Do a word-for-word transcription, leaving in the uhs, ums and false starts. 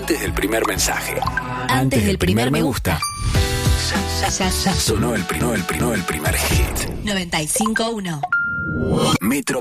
Antes del primer mensaje. Antes del primer me gusta. Ya, ya, ya sonó el, pri- no, el, pri- no, el primer hit. noventa y cinco uno. Metro